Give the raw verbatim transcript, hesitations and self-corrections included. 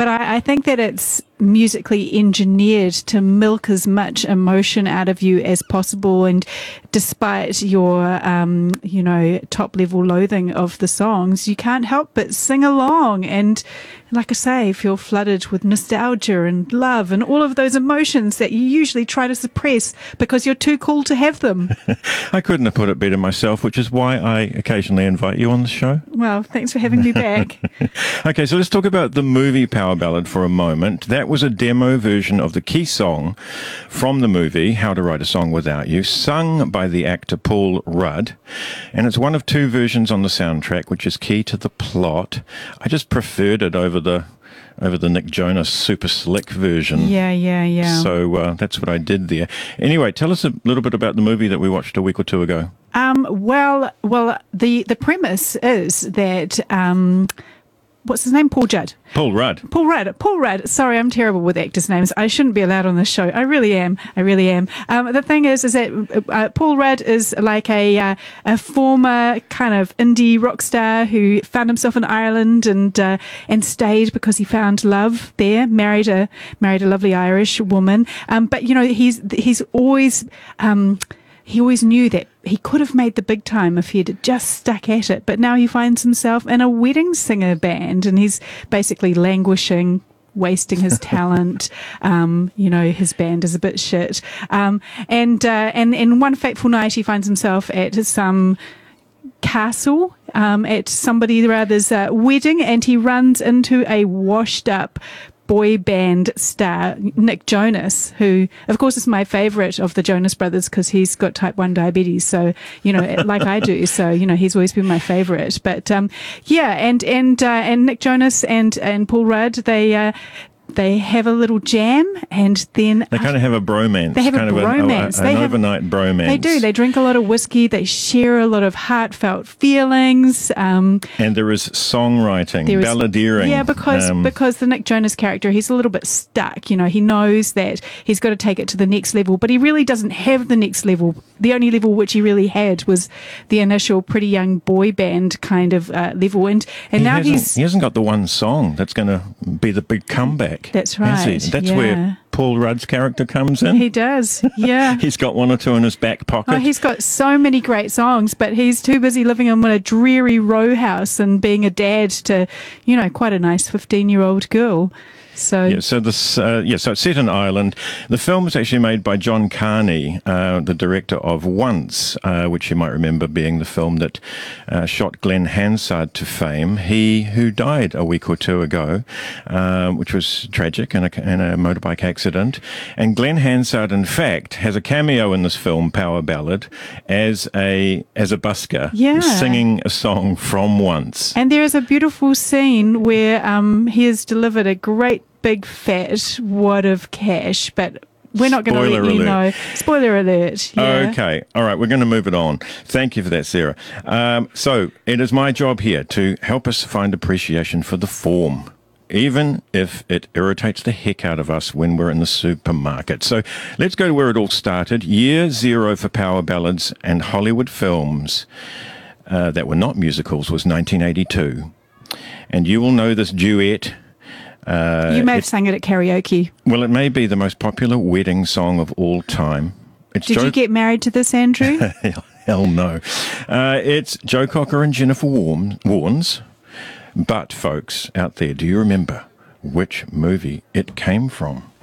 but I, I think that it's musically engineered to milk as much emotion out of you as possible. And despite your, um, you know, top level loathing of the songs, you can't help but sing along. And like I say, feel flooded with nostalgia and love and all of those emotions that you usually try to suppress because you're too cool to have them. I couldn't have put it better myself, which is why I occasionally invite you on the show. Well, thanks for having me back. Okay, so let's talk about the movie Power Ballad for a moment. That was a demo version of the key song from the movie How to Write a Song Without You, sung by the actor Paul Rudd. And it's one of two versions on the soundtrack, which is key to the plot. I just preferred it over the over the Nick Jonas super slick version. Yeah, yeah, yeah. So uh, that's what I did there. Anyway, tell us a little bit about the movie that we watched a week or two ago. Um, well, well, the, the premise is that, um, what's his name? Paul Judd. Paul Rudd. Paul Rudd. Paul Rudd. Sorry, I'm terrible with actors' names. I shouldn't be allowed on this show. I really am. I really am. Um, the thing is, is that uh, Paul Rudd is like a uh, a former kind of indie rock star who found himself in Ireland and uh, and stayed because he found love there. Married a married a lovely Irish woman. Um, but you know, he's he's always. Um, He always knew that he could have made the big time if he'd just stuck at it. But now he finds himself in a wedding singer band and he's basically languishing, wasting his talent. Um, you know, his band is a bit shit. Um, and, uh, and, and one fateful night he finds himself at some castle um, at somebody or other's uh, wedding and he runs into a washed up boy band star, Nick Jonas, who, of course, is my favourite of the Jonas Brothers because he's got type one diabetes. So, you know, like I do. So, you know, he's always been my favourite. But, um, yeah, and and uh, and Nick Jonas and, and Paul Rudd, they... Uh, They have a little jam and then... They kind of have a bromance. They have kind a bromance. Of a, a, they an have, overnight bromance. They do. They drink a lot of whiskey. They share a lot of heartfelt feelings. Um, and there is songwriting, there is, balladeering. Yeah, because um, because the Nick Jonas character, he's a little bit stuck. You know, he knows that he's got to take it to the next level, but he really doesn't have the next level. The only level which he really had was the initial pretty young boy band kind of uh, level. And, and he now hasn't, he's... He hasn't got the one song that's going to be the big comeback. That's right. That's yeah. where Paul Rudd's character comes in. He does, yeah. He's got one or two in his back pocket. Oh, he's got so many great songs, but he's too busy living in a dreary row house and being a dad to, you know, quite a nice fifteen-year-old girl. So yeah, so this uh, yeah, so it's set in Ireland. The film was actually made by John Carney, uh, the director of Once, uh, which you might remember being the film that uh, shot Glenn Hansard to fame. He who died a week or two ago, um, which was tragic in a, in a motorbike accident. And Glenn Hansard, in fact, has a cameo in this film, Power Ballad, as a as a busker, yeah. singing a song from Once. And there is a beautiful scene where um, he has delivered a great big fat wad of cash, but we're not going to let you know. Spoiler alert. Yeah. Okay. All right. We're going to move it on. Thank you for that, Sarah. Um, so it is my job here to help us find appreciation for the form, even if it irritates the heck out of us when we're in the supermarket. So let's go to where it all started. Year zero for power ballads and Hollywood films uh, that were not musicals was nineteen eighty-two. And you will know this duet. Uh, you may have sang it at karaoke. Well, it may be the most popular wedding song of all time. It's Did Joe... you get married to this, Andrew? Hell no. Uh, it's Joe Cocker and Jennifer Warnes. But, folks out there, do you remember which movie it came from?